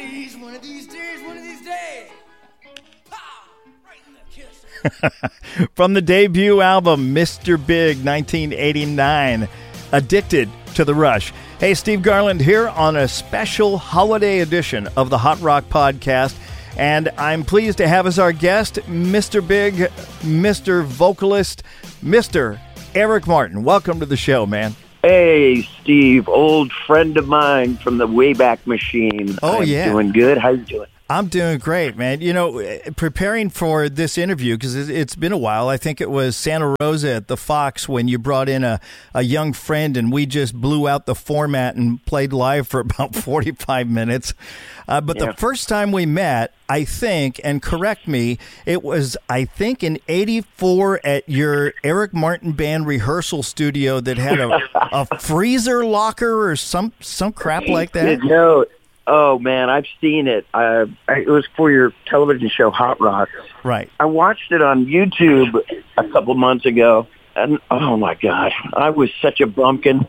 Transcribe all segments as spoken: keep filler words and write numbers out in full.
One of these days, one of these days. Pow! Right in the kiss. From the debut album, Mister Big, nineteen eighty-nine, Addicted to the Rush. Hey, Steve Garland here on a special holiday edition of the Hot Rock Podcast. And I'm pleased to have as our guest, Mister Big, Mister Vocalist, Mister Eric Martin. Welcome to the show, man. Hey, Steve, old friend of mine from the Wayback Machine. Oh, I'm yeah. Doing good. How you doing? I'm doing great, man. You know, preparing for this interview, because it's been a while, I think it was Santa Rosa at the Fox when you brought in a, a young friend and we just blew out the format and played live for about forty-five minutes. Uh, but yeah. the first time we met, I think, and correct me, it was, I think, in eighty-four at your Eric Martin Band rehearsal studio that had a, a freezer locker or some, some crap like that. No. Oh, man, I've seen it. Uh, I, it was for your television show, Hot Rock. Right. I watched it on YouTube a couple months ago, and oh, my God, I was such a bumpkin.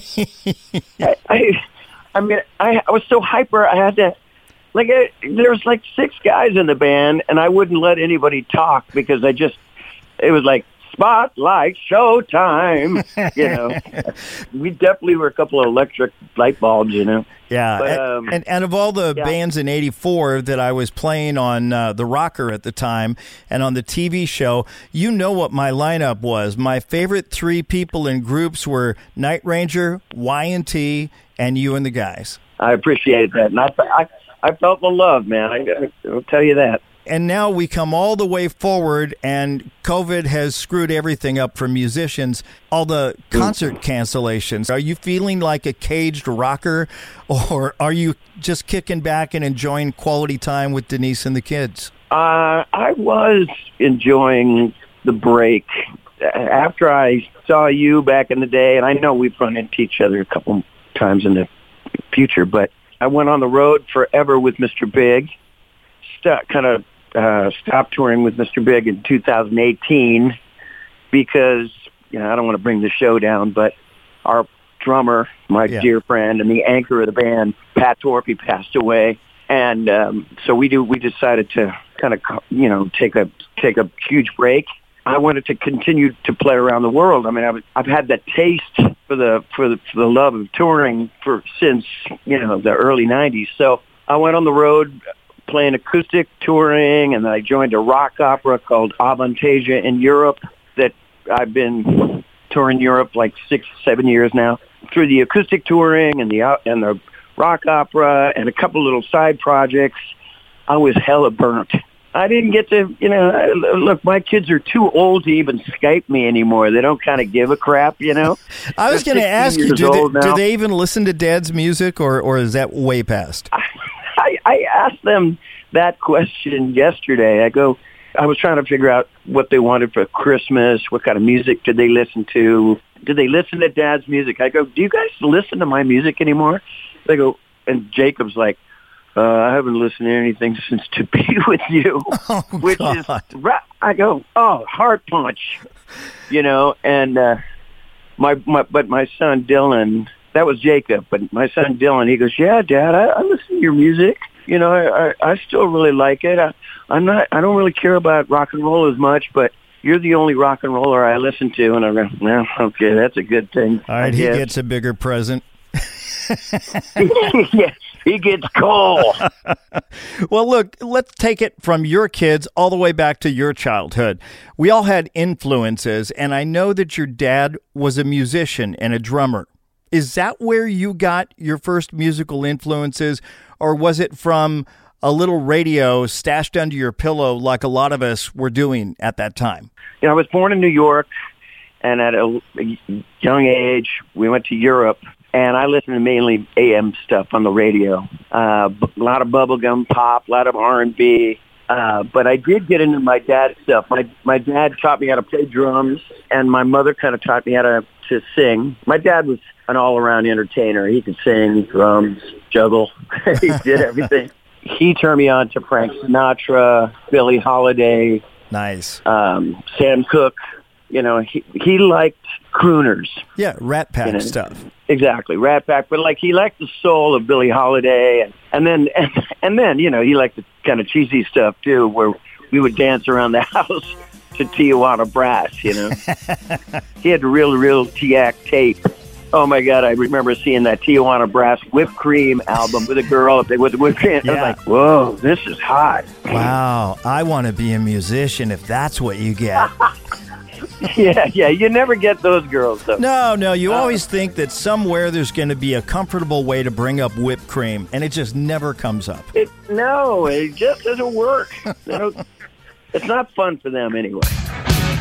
I, I, I mean, I, I was so hyper, I had to, like, I, there was like six guys in the band, and I wouldn't let anybody talk because I just, it was like, spotlight, showtime, you know. We definitely were a couple of electric light bulbs, you know. Yeah, but, um, and, and of all the yeah. bands in eighty-four that I was playing on uh, The Rocker at the time and on the T V show, you know what my lineup was. My favorite three people in groups were Night Ranger, Y and T, and you and the guys. I appreciate that. And I, I, I felt the love, man. I, I'll tell you that. And now we come all the way forward, and COVID has screwed everything up for musicians. All the concert cancellations. Are you feeling like a caged rocker, or are you just kicking back and enjoying quality time with Denise and the kids? Uh, I was enjoying the break. After I saw you back in the day, and I know we've run into each other a couple times in the future, but I went on the road forever with Mister Big. St- kind of uh, stopped touring with Mister Big in two thousand eighteen because, you know, I don't want to bring the show down, but our drummer, my yeah. dear friend and the anchor of the band, Pat Torpey, passed away. And um, so we do. We decided to kind of, you know, take a take a huge break. I wanted to continue to play around the world. I mean, I've, I've had that taste for the for the for the love of touring for since, you know, the early nineties. So I went on the road playing acoustic touring, and then I joined a rock opera called Avantasia in Europe that I've been touring Europe like six, seven years now. Through the acoustic touring and the and the rock opera and a couple little side projects, I was hella burnt. I didn't get to, you know, look, my kids are too old to even Skype me anymore. They don't kind of give a crap, you know. I was going to ask you, do they, do they even listen to Dad's music, or, or is that way past? I, I, I asked them that question yesterday. I go, I was trying to figure out what they wanted for Christmas, what kind of music did they listen to, did they listen to Dad's music? I go, do you guys listen to my music anymore? They go, and Jacob's like, uh, I haven't listened to anything since To Be With You, oh, which God. is, I go, oh, heart punch, you know, and uh, my, my, but my son Dylan, that was Jacob, but my son Dylan, he goes, yeah, Dad, I, I listen to your music. You know, I, I, I still really like it. I, I'm not, I don't really care about rock and roll as much, but you're the only rock and roller I listen to. And I go, well, okay, that's a good thing. All right, he gets a bigger present. Yeah, he gets coal. Well, look, let's take it from your kids all the way back to your childhood. We all had influences, and I know that your dad was a musician and a drummer. Is that where you got your first musical influences, or was it from a little radio stashed under your pillow like a lot of us were doing at that time? You know, I was born in New York, and at a young age, we went to Europe, and I listened to mainly A M stuff on the radio. Uh, a lot of bubblegum pop, a lot of R and B. Uh, but I did get into my dad's stuff. My my dad taught me how to play drums, and my mother kind of taught me how to, to sing. My dad was an all-around entertainer. He could sing, drums, juggle. He did everything. He turned me on to Frank Sinatra, Billie Holiday. Nice. Um, Sam Cooke. You know, he he liked crooners. Yeah, Rat Pack You know. stuff. Exactly, Rat Pack. But like he liked the soul of Billie Holiday, and and then and, and then you know he liked the kind of cheesy stuff too, where we would dance around the house to Tijuana Brass. You know, he had real real T-Ac tape. Oh my God! I remember seeing that Tijuana Brass Whipped Cream album with a girl with whipped cream. Yeah. I was like, "Whoa, this is hot!" Wow, I want to be a musician if that's what you get. Yeah, yeah. You never get those girls though. No, no, you always think that somewhere there's going to be a comfortable way to bring up whipped cream, and it just never comes up. It, no, it just doesn't work. You know, it's not fun for them anyway.